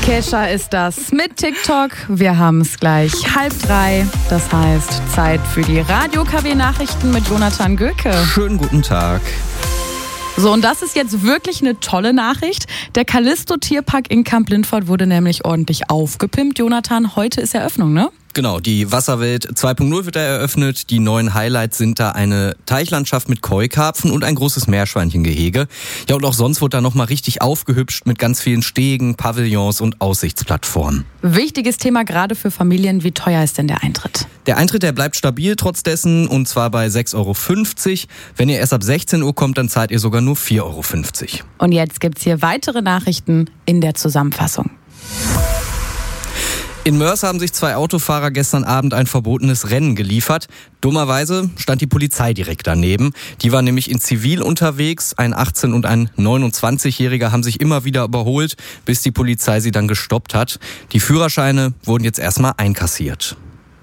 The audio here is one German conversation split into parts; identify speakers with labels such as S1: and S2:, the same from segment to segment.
S1: Kesha ist das mit TikTok. Wir haben es gleich 2:30. Das heißt, Zeit für die Radio-KW-Nachrichten mit Jonathan Göke.
S2: Schönen guten Tag.
S1: So, und das ist jetzt wirklich eine tolle Nachricht. Der Callisto-Tierpark in Kamp-Lintfort wurde nämlich ordentlich aufgepimpt. Jonathan, heute ist Eröffnung, ne?
S2: Genau, die Wasserwelt 2.0 wird da eröffnet. Die neuen Highlights sind da eine Teichlandschaft mit Koi-Karpfen und ein großes Meerschweinchengehege. Ja, und auch sonst wird da nochmal richtig aufgehübscht mit ganz vielen Stegen, Pavillons und Aussichtsplattformen.
S1: Wichtiges Thema gerade für Familien. Wie teuer ist denn der Eintritt?
S2: Der Eintritt, der bleibt stabil trotz dessen, und zwar bei 6,50 €. Wenn ihr erst ab 16 Uhr kommt, dann zahlt ihr sogar nur 4,50 €.
S1: Und jetzt gibt's hier weitere Nachrichten in der Zusammenfassung.
S2: In Moers haben sich 2 Autofahrer gestern Abend ein verbotenes Rennen geliefert. Dummerweise stand die Polizei direkt daneben. Die war nämlich in Zivil unterwegs. Ein 18- und ein 29-Jähriger haben sich immer wieder überholt, bis die Polizei sie dann gestoppt hat. Die Führerscheine wurden jetzt erstmal einkassiert.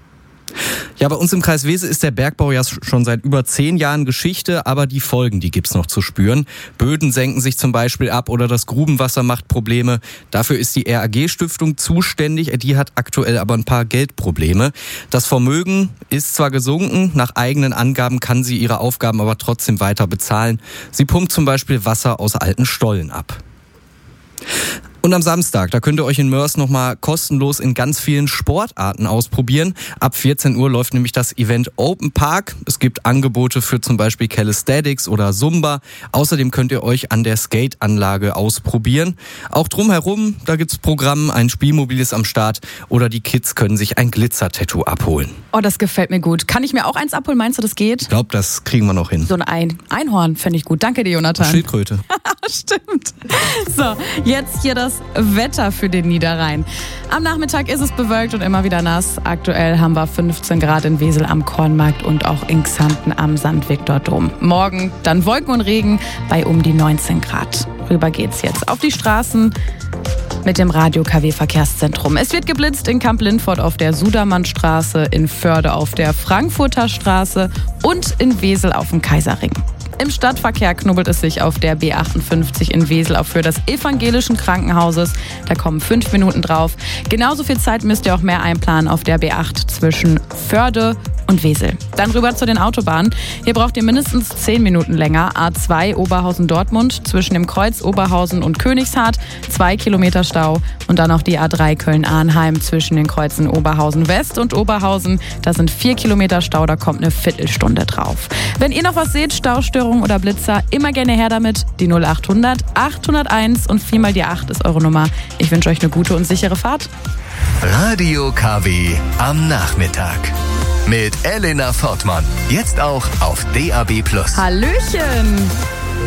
S2: Ja, bei uns im Kreis Wesel ist der Bergbau ja schon seit über 10 Jahren Geschichte, aber die Folgen, die gibt's noch zu spüren. Böden senken sich zum Beispiel ab oder das Grubenwasser macht Probleme. Dafür ist die RAG-Stiftung zuständig, die hat aktuell aber ein paar Geldprobleme. Das Vermögen ist zwar gesunken, nach eigenen Angaben kann sie ihre Aufgaben aber trotzdem weiter bezahlen. Sie pumpt zum Beispiel Wasser aus alten Stollen ab. Und am Samstag, da könnt ihr euch in Moers nochmal kostenlos in ganz vielen Sportarten ausprobieren. Ab 14 Uhr läuft nämlich das Event Open Park. Es gibt Angebote für zum Beispiel Calisthenics oder Zumba. Außerdem könnt ihr euch an der Skateanlage ausprobieren. Auch drumherum, da gibt's Programm, ein Spielmobil ist am Start oder die Kids können sich ein Glitzer-Tattoo abholen.
S1: Oh, das gefällt mir gut. Kann ich mir auch eins abholen? Meinst du, das geht?
S2: Ich glaube, das kriegen wir noch hin.
S1: So ein Einhorn fände ich gut. Danke dir, Jonathan.
S2: Schildkröte.
S1: Stimmt. So, jetzt hier das Wetter für den Niederrhein. Am Nachmittag ist es bewölkt und immer wieder nass. Aktuell haben wir 15 Grad in Wesel am Kornmarkt und auch in Xanten am St. Viktor-Dom. Morgen dann Wolken und Regen bei um die 19 Grad. Rüber geht's jetzt auf die Straßen mit dem Radio-KW-Verkehrszentrum. Es wird geblitzt in Kamp-Lintfort auf der Sudermannstraße, in Förde auf der Frankfurter Straße und in Wesel auf dem Kaiserring. Im Stadtverkehr knubbelt es sich auf der B58 in Wesel auf Höhe des Evangelischen Krankenhauses. Da kommen 5 Minuten drauf. Genauso viel Zeit müsst ihr auch mehr einplanen auf der B8 zwischen Förde und Wesel. Dann rüber zu den Autobahnen. Hier braucht ihr mindestens 10 Minuten länger. A2 Oberhausen-Dortmund zwischen dem Kreuz Oberhausen und Königshardt 2 Kilometer Stau. Und dann noch die A3 Köln-Arnheim zwischen den Kreuzen Oberhausen-West und Oberhausen. Da sind 4 Kilometer Stau, da kommt eine Viertelstunde drauf. Wenn ihr noch was seht, Staustörungen oder Blitzer, immer gerne her damit. Die 0800 801 und 4 mal die 8 ist eure Nummer. Ich wünsche euch eine gute und sichere Fahrt.
S3: Radio KW am Nachmittag. Mit Elena Fortmann. Jetzt auch auf DAB+.
S1: Hallöchen!